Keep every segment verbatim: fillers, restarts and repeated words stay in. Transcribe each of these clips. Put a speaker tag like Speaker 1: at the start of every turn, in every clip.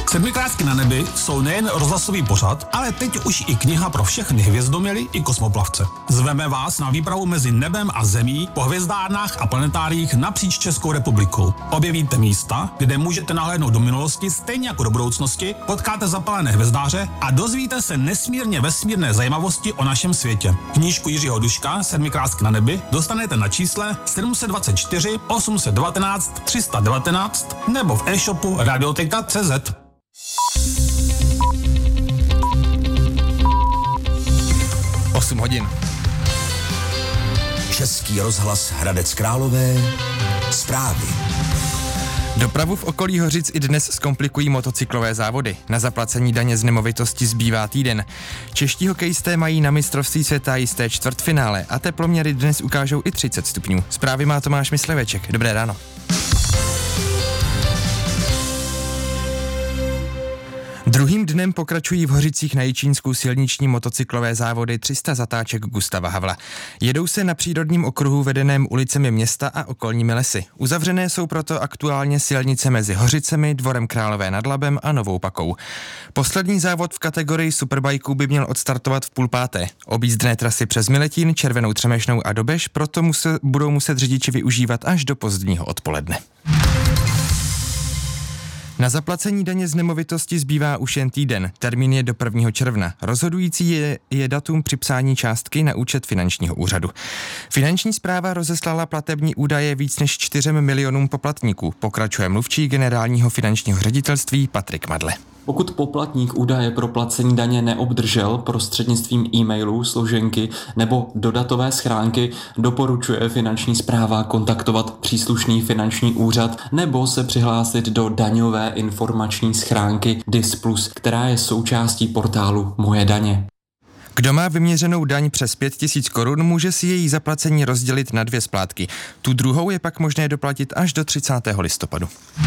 Speaker 1: Sedmikrásky na nebi jsou nejen rozhlasový pořad, ale teď už i kniha pro všechny hvězdoměly i kosmoplavce. Zveme vás na výpravu mezi nebem a zemí po hvězdárnách a planetáriích napříč Českou republikou. Objevíte místa, kde můžete nahlédnout do minulosti stejně jako do budoucnosti, potkáte zapalené hvězdáře a dozvíte se nesmírně vesmírné zajímavosti o našem světě. Knížku Jiřího Duška Sedmikrásky na nebi dostanete na čísle sedm set dvacet čtyři osm set devatenáct tři sta devatenáct nebo v e-shopu radioteka tečka cé zet.
Speaker 2: osm hodin.
Speaker 3: Český rozhlas Hradec Králové. Zprávy.
Speaker 2: Dopravu v okolí Hořic i dnes zkomplikují motocyklové závody. Na zaplacení daně z nemovitosti zbývá týden. Čeští hokejisté mají na mistrovství světa jisté čtvrtfinále a teploměry dnes ukážou i třicet stupňů. Zprávy má Tomáš Mysliveček. Dobré ráno. Druhým dnem pokračují v Hořicích na Jičínsku silniční motocyklové závody tři sta zatáček Gustava Havla. Jedou se na přírodním okruhu vedeném ulicemi města a okolními lesy. Uzavřené jsou proto aktuálně silnice mezi Hořicemi, Dvorem Králové nad Labem a Novou Pakou. Poslední závod v kategorii superbajků by měl odstartovat v půl páté. Objízdné trasy přes Miletín, Červenou Třemešnou a Dobeš proto muse, budou muset řidiči využívat až do pozdního odpoledne. Na zaplacení daně z nemovitosti zbývá už jen týden. Termín je do prvního června. Rozhodující je, je datum připsání částky na účet finančního úřadu. Finanční správa rozeslala platební údaje víc než čtyřem milionům poplatníků. Pokračuje mluvčí generálního finančního ředitelství Patrik Madle.
Speaker 4: Pokud poplatník údaje pro placení daně neobdržel prostřednictvím e-mailů, složenky nebo dodatové schránky, doporučuje finanční správa kontaktovat příslušný finanční úřad nebo se přihlásit do daňové informační schránky D I S plus, která je součástí portálu Moje daně.
Speaker 2: Kdo má vyměřenou daň přes pět tisíc korun, může si její zaplacení rozdělit na dvě splátky. Tu druhou je pak možné doplatit až do třicátého listopadu.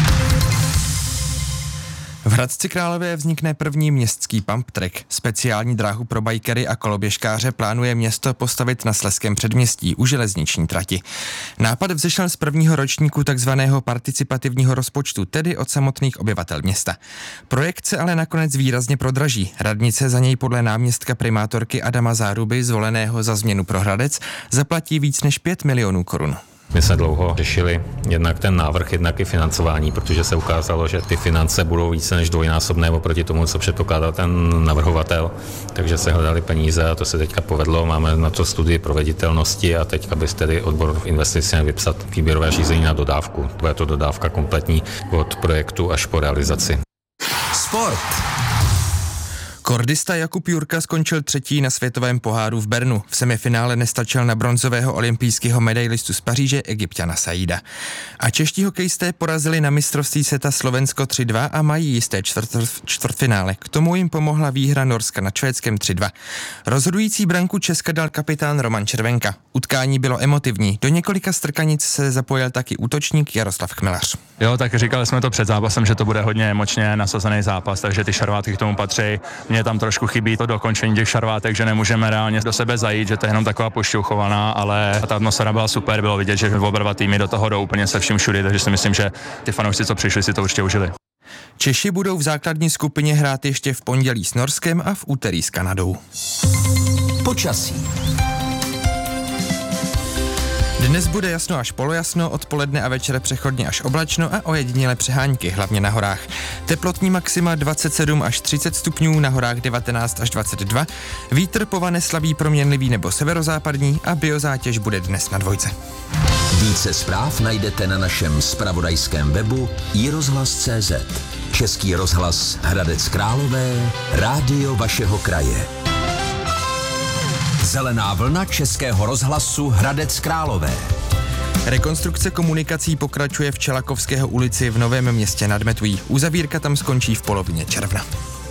Speaker 2: V Hradci Králové vznikne první městský pump track. Speciální dráhu pro bajkery a koloběžkáře plánuje město postavit na Slezském předměstí u železniční trati. Nápad vzešel z prvního ročníku takzvaného participativního rozpočtu, tedy od samotných obyvatel města. Projekt se ale nakonec výrazně prodraží. Radnice za něj podle náměstka primátorky Adama Záruby, zvoleného za změnu pro Hradec, zaplatí víc než pět milionů korun.
Speaker 5: My jsme dlouho řešili jednak ten návrh, jednak i financování, protože se ukázalo, že ty finance budou více než dvojnásobné oproti tomu, co předpokládal ten navrhovatel. Takže se hledali peníze a to se teďka povedlo. Máme na to studii proveditelnosti a teďka by tedy odbor investic měl vypsat výběrové řízení na dodávku. To je to dodávka kompletní od projektu až po realizaci.
Speaker 3: Sport.
Speaker 2: Kordista Jakub Jurka skončil třetí na světovém poháru v Bernu. V semifinále nestačil na bronzového olympijského medailistu z Paříže Egypťana Saida. A čeští hokejisté porazili na mistrovství světa Slovensko tři dva a mají jisté čtvrt, čtvrtfinále. K tomu jim pomohla výhra Norska nad Švédskem tři dva. Rozhodující branku Česka dal kapitán Roman Červenka. Utkání bylo emotivní. Do několika strkanic se zapojil taky útočník Jaroslav Chmelař.
Speaker 6: Jo, tak říkali jsme to před zápasem, že to bude hodně emočně nasazený zápas, takže ty šarvátky k tomu patří. Mně tam trošku chybí to dokončení těch šarvátek, že nemůžeme reálně do sebe zajít, že to je jenom taková pošťouchovaná, ale ta atmosféra byla super, bylo vidět, že oba dva týmy do toho jdou úplně se vším všudy, takže si myslím, že ty fanoušci, co přišli, si to určitě užili.
Speaker 2: Češi budou v základní skupině hrát ještě v pondělí s Norskem a v úterý s Kanadou.
Speaker 3: Počasí.
Speaker 2: Dnes bude jasno až polojasno, odpoledne a večer přechodně až oblačno a ojedinělé přehánky, hlavně na horách. Teplotní maxima dvacet sedm až třicet stupňů, na horách devatenáct až dvacet dva, vítr povane slabý proměnlivý nebo severozápadní a biozátěž bude dnes na dvojce.
Speaker 3: Více zpráv najdete na našem zpravodajském webu i rozhlas tečka cé zet. Český rozhlas Hradec Králové, rádio vašeho kraje. Zelená vlna Českého rozhlasu Hradec Králové.
Speaker 2: Rekonstrukce komunikací pokračuje v Čelakovského ulici v Novém Městě nad Metují. Uzavírka tam skončí v polovině června.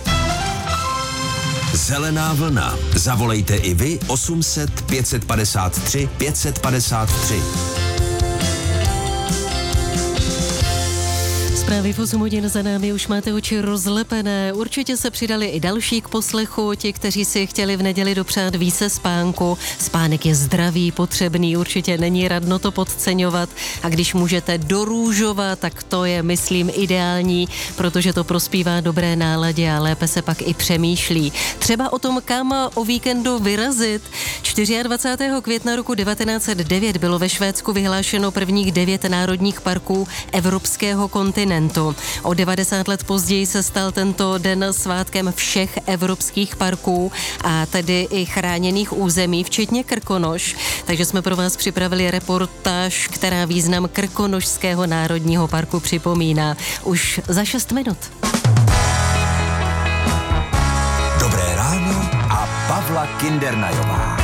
Speaker 3: Zelená vlna. Zavolejte i vy osm set pět padesát tři pět padesát tři.
Speaker 7: Zprávy v osm hodin za námi, už máte oči rozlepené. Určitě se přidali i další k poslechu, ti, kteří si chtěli v neděli dopřát více spánku. Spánek je zdravý, potřebný, určitě není radno to podceňovat. A když můžete do růžova, tak to je, myslím, ideální, protože to prospívá dobré náladě a lépe se pak i přemýšlí. Třeba o tom, kam o víkendu vyrazit. dvacátého čtvrtého května roku devatenáct set devět bylo ve Švédsku vyhlášeno prvních devět národních parků evropského kontinentu. O devadesát let později se stal tento den svátkem všech evropských parků a tedy i chráněných území, včetně Krkonoš. Takže jsme pro vás připravili reportáž, která význam Krkonošského národního parku připomíná. Už za šest minut.
Speaker 3: Dobré ráno a Pavla Kindernajová.